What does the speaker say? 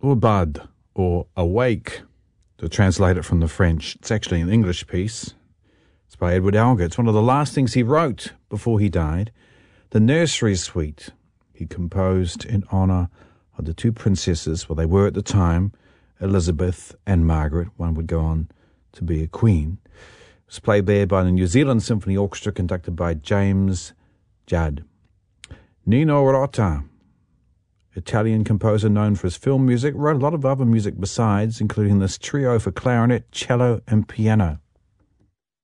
Aubade, or Awake, to translate it from the French. It's actually an English piece. It's by Edward Elgar. It's one of the last things he wrote before he died. The Nursery Suite he composed in honour of the two princesses, well, they were at the time, Elizabeth and Margaret. One would go on to be a queen. It was played there by the New Zealand Symphony Orchestra, conducted by James Judd. Nino Rota, Italian composer known for his film music, wrote a lot of other music besides, including this trio for clarinet, cello and piano.